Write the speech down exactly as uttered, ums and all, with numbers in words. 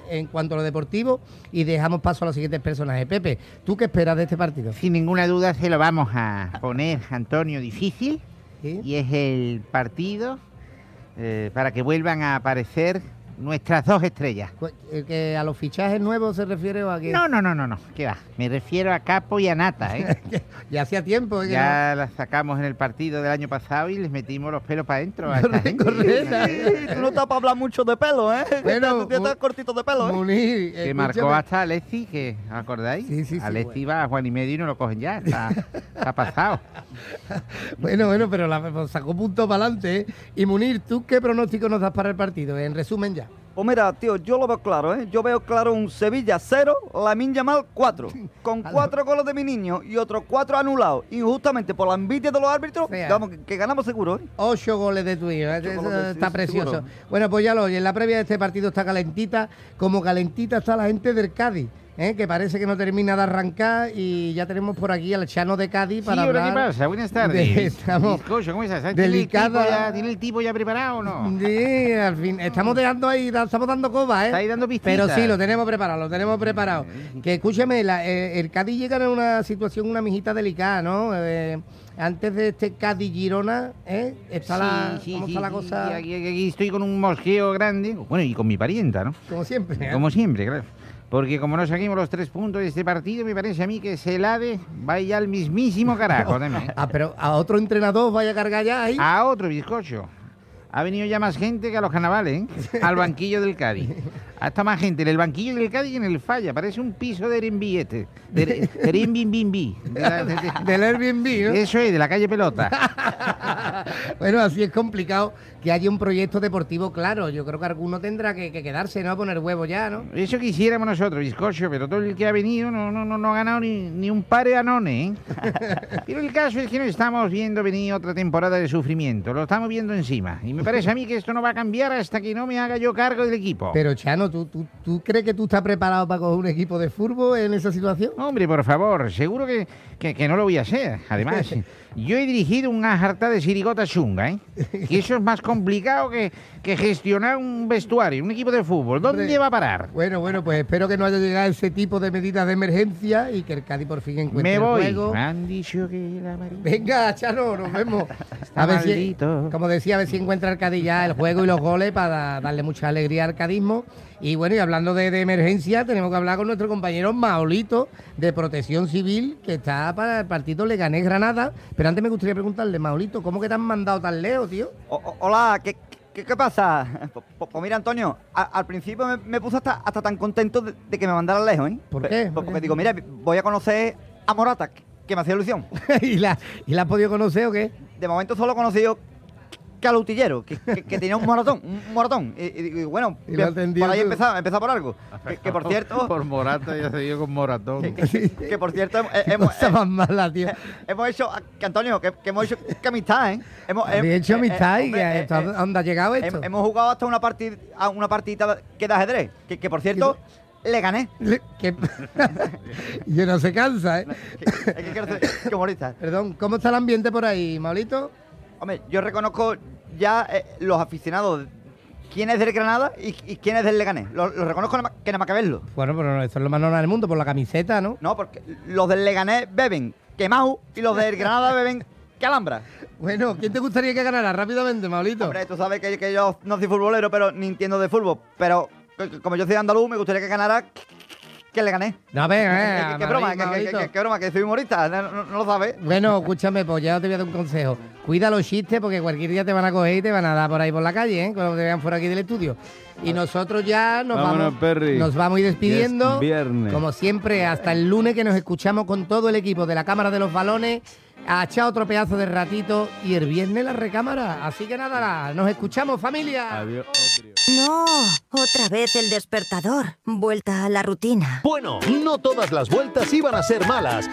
en cuanto a lo deportivo y dejamos paso a los siguientes personajes. Pepe, ¿tú qué esperas de este partido? Sin ninguna duda se lo vamos a poner, Antonio, difícil. ¿Sí? Y es el partido eh, para que vuelvan a aparecer nuestras dos estrellas. ¿El que a los fichajes nuevos se refiere o a qué? No, no, no, no, no. ¿Qué va? Me refiero a Capo y a Nata, ¿eh? Ya hacía tiempo. ¿eh? Que Ya las sacamos en el partido del año pasado y les metimos los pelos para adentro. a esta Corre, gente. corre. Tú no estás para hablar mucho de pelo, ¿eh? Bueno, Tú estás Mu- cortito de pelo, ¿eh? Munir, Que marcó escúchame. hasta Alexi, que ¿acordáis? Sí, sí, sí, Alexi va a Juan y medio y no lo cogen ya. Está, está pasado. Bueno, bueno, pero la, pues, sacó punto para adelante. ¿eh? Y Munir, ¿tú qué pronóstico nos das para el partido? En resumen ya. Pues mira, tío, yo lo veo claro, ¿eh? Yo veo claro un Sevilla cero, Lamine Yamal cuatro. Con cuatro goles de mi niño y otros cuatro anulados. Injustamente por la envidia de los árbitros, Fea. vamos, que, que ganamos seguro, ¿eh? Ocho goles de tu hijo, ¿eh? Ocho Eso goles, sí, está sí, precioso. seguro. Bueno, pues ya lo oye, en la previa de este partido está calentita, como calentita está la gente del Cádiz, ¿eh? Que parece que no termina de arrancar y ya tenemos por aquí al Chano de Cádiz para Sí, hola, hablar. ¿qué pasa? Buenas de- tardes. estamos Bizcocho, ¿cómo estás? ¿Tiene el, tipo delicada- ya, ¿Tiene el tipo ya preparado o no? Sí, al fin, estamos dejando ahí, da- estamos dando coba, ¿eh? Está ahí dando pistitas. Pero sí, lo tenemos preparado, lo tenemos preparado. Que escúchame, la- eh, el Cádiz llega en una situación, una mijita delicada, ¿no? Eh, antes de este Cádiz-Girona, ¿eh? Está la, Sí, sí, ¿cómo sí, está la sí, cosa? sí, Aquí, aquí estoy con un mosqueo grande. Bueno, y con mi parienta, ¿no? Como siempre. ¿eh? Como siempre, claro. Porque como no saquemos los tres puntos de este partido, me parece a mí que ese Elade vaya al mismísimo carajo también. Ah, pero a otro entrenador vaya a cargar ya ahí. A otro bizcocho. Ha venido ya más gente que a los carnavales, ¿eh? Al banquillo del Cádiz. Hasta más gente en el banquillo del Cádiz y en el Falla. Parece un piso de Airbnb este. De Airbnb. De la- de- de- Del Airbnb, ¿no? Eso es, de la calle Pelota. Bueno, así es complicado que haya un proyecto deportivo claro. Yo creo que alguno tendrá que, que quedarse, ¿no? A poner huevo ya, ¿no? Eso quisiéramos nosotros, bizcocho, pero todo el que ha venido no, no, no, no ha ganado ni, ni un par de anones, ¿eh? Pero el caso es que no estamos viendo venir otra temporada de sufrimiento. Lo estamos viendo encima. Y me parece a mí que esto no va a cambiar hasta que no me haga yo cargo del equipo. Pero, Chano, ¿tú, tú, ¿tú crees que tú estás preparado para coger un equipo de fútbol en esa situación? Hombre, por favor, seguro que, que, que no lo voy a hacer. Además, yo he dirigido una jarta de sirigota chunga, ¿eh? Y eso es más complicado que, que gestionar un vestuario, un equipo de fútbol. ¿Dónde Hombre. va a parar? Bueno, bueno, pues espero que no haya llegado ese tipo de medidas de emergencia y que el Cádiz por fin encuentre Me el voy. juego. Me han dicho que la María... Venga, Chano, nos vemos. Está A ver si, maldito. como decía, a ver si encuentra el Cádiz ya el juego y los goles para darle mucha alegría al cadismo. Y bueno, y hablando de, de emergencia, tenemos que hablar con nuestro compañero Maolito de Protección Civil, que está para el partido Leganés-Granada. Pero antes me gustaría preguntarle, Maolito, ¿cómo que te han mandado tan lejos, tío? O- o- hola, ¿qué, qué, qué pasa? Pues, pues- pues mira, Antonio, a- al principio me, me puse hasta, hasta tan contento de, de que me mandaran lejos, ¿eh? ¿Por Pe- qué? pues porque digo, mira, voy a conocer a Morata, que, que me hacía ilusión. ¿Y la, ¿Y la has podido conocer o qué? De momento solo he conocido que al utillero, que, que- que tenía un moratón, un moratón. Y, y- y bueno, Y lo has bien, entendido por ahí tú. empezaba, empezaba por algo. Que, que por cierto, Por Morata, ya se dio con Moratón. que, que- que por cierto, hemos, Qué hemos, cosa más mala, tío. hemos hecho, que Antonio, que, que hemos hecho que amistad, ¿eh? Hemos Habéis hecho eh, eh, amistad y hombre, que eh, esto- ¿a eh, ¿dónde ha llegado esto? Hem- Hemos jugado hasta una partida, una partida que de ajedrez, que, que por cierto, le gané. Le- que- Yo no se cansa, ¿eh? Que- Es que quiero ser que humorista. Perdón, ¿cómo está el ambiente por ahí, Maolito? Hombre, yo reconozco ya eh, los aficionados, quién es del Granada y, y quién es del Leganés. Los lo reconozco nada más- que nada más que verlo. Bueno, pero no, eso es lo más normal del mundo, por la camiseta, ¿no? No, porque los del Leganés beben quemado y los del Granada beben que alhambra. Bueno, ¿quién te gustaría que ganara rápidamente, Maolito? Hombre, tú sabes que, que yo no soy futbolero, pero ni entiendo de fútbol. Pero c- como yo soy andaluz, me gustaría que ganara que le gané. No, venga, ¿Qué, venga, qué- qué broma? ¿Qué, qué- Maolito. qué- qué broma? Que soy humorista, no, no- no lo sabes. Bueno, escúchame, pues ya te voy a dar un consejo. Cuida los chistes porque cualquier día te van a coger y te van a dar por ahí por la calle, ¿eh? Cuando te vean fuera aquí del estudio. Y nosotros ya nos Vámonos, vamos, Perry. nos vamos a ir despidiendo. Ya es viernes. Como siempre, hasta el lunes que nos escuchamos con todo el equipo de la Cámara de los Balones. A echar otro pedazo de ratito y el viernes la recámara. Así que nada, nos escuchamos, familia. Adiós. No, otra vez el despertador. Vuelta a la rutina. Bueno, no todas las vueltas iban a ser malas.